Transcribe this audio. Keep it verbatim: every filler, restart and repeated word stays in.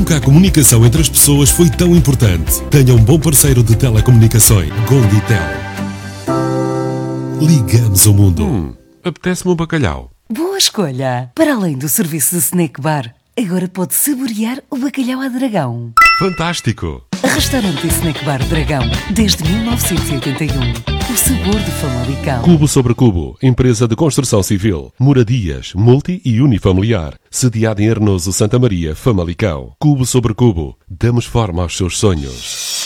Nunca a comunicação entre as pessoas foi tão importante. Tenha um bom parceiro de telecomunicações. Golditel. Ligamos o mundo. Hum, apetece-me um bacalhau. Boa escolha! Para além do serviço de snack bar, agora pode saborear o bacalhau à Dragão. Fantástico! Restaurante e Snack Bar Dragão, desde mil novecentos e oitenta e um. O sabor de Famalicão. Cubo sobre Cubo, empresa de construção civil, moradias, multi e unifamiliar, sediada em Arnoso, Santa Maria, Famalicão. Cubo sobre Cubo, damos forma aos seus sonhos.